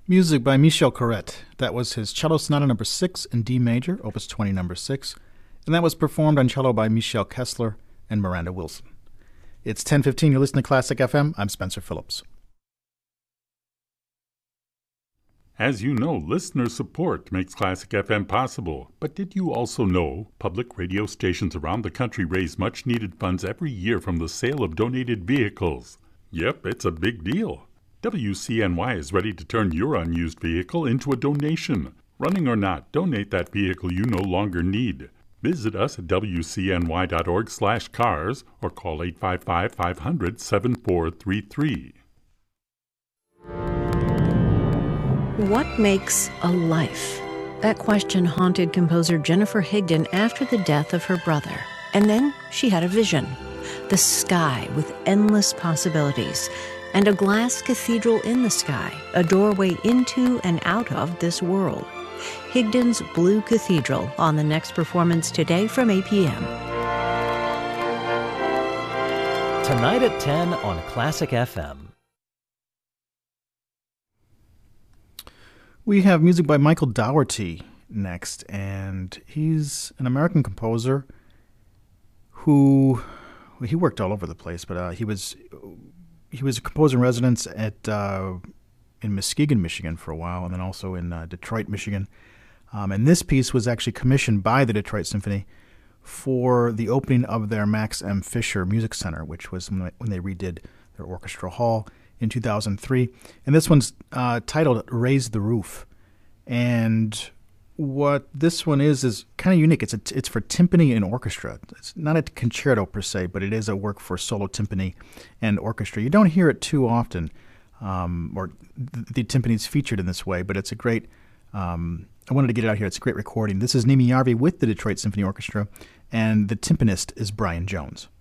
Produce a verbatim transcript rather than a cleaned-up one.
Music by Michel Corrette. That was his Cello Sonata number six in D major, Opus twenty number six, and that was performed on cello by Michel Kessler and Miranda Wilson. It's ten fifteen. You're listening to Classic F M. I'm Spencer Phillips. As you know, listener support makes Classic F M possible. But did you also know public radio stations around the country raise much-needed funds every year from the sale of donated vehicles? Yep, it's a big deal. W C N Y is ready to turn your unused vehicle into a donation. Running or not, donate that vehicle you no longer need. Visit us at W C N Y dot org slash cars or call eight five five, five hundred, seven four three three. What makes a life? That question haunted composer Jennifer Higdon after the death of her brother. And then she had a vision. The sky with endless possibilities. And a glass cathedral in the sky, a doorway into and out of this world. Higdon's Blue Cathedral on the next performance today from eight p.m. Tonight at ten on Classic F M. We have music by Michael Dougherty next, and he's an American composer who, well, he worked all over the place, but uh, he was... He was a composer in residence at uh, in Muskegon, Michigan for a while, and then also in uh, Detroit, Michigan. Um, and this piece was actually commissioned by the Detroit Symphony for the opening of their Max M. Fisher Music Center, which was when they redid their orchestra hall in two thousand three. And this one's uh, titled Raise the Roof. And what this one is is kind of unique. It's a, it's for timpani and orchestra. It's not a concerto per se, but it is a work for solo timpani and orchestra. You don't hear it too often, um, or th- the timpani is featured in this way, but it's a great, um, I wanted to get it out here. It's a great recording. This is Nimi Yarvi with the Detroit Symphony Orchestra, and the timpanist is Brian Jones.